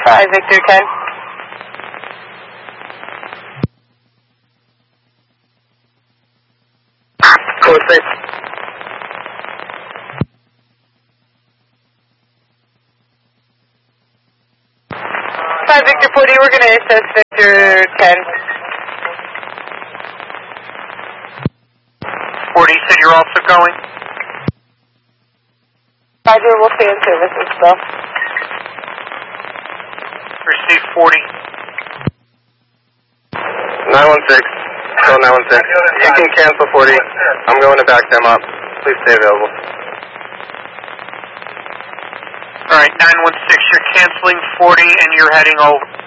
5 Victor 10. Code 6. Victor 40, we're going to assess Victor 10. 40, said you're also going? Roger, we'll stay in service as well. Receive 40. 916. Call 916. You can cancel 40. I'm going to back them up. Please stay available. Alright, 916, you're canceling 40 and you're heading over.